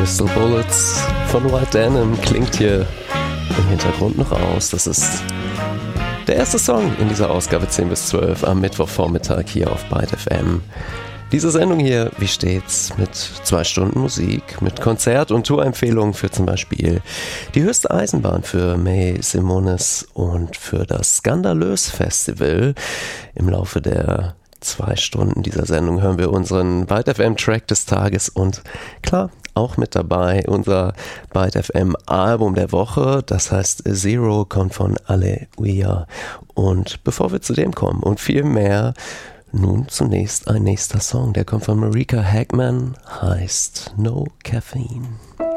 Crystal Bullets von White Denim klingt hier im Hintergrund noch aus. Das ist der erste Song in dieser Ausgabe 10 bis 12 am Mittwochvormittag hier auf Byte FM. Diese Sendung hier, wie stets, mit 2 Stunden Musik, mit Konzert- und Tourempfehlungen für zum Beispiel die höchste Eisenbahn für May Simonis und für das Skandalös Festival. Im Laufe der 2 Stunden dieser Sendung hören wir unseren Byte FM Track des Tages und klar, auch mit dabei unser Byte FM Album der Woche, das heißt Zero, kommt von Aleluia. Und bevor wir zu dem kommen und viel mehr, nun zunächst ein nächster Song, der kommt von Marika Hagman, heißt No Caffeine.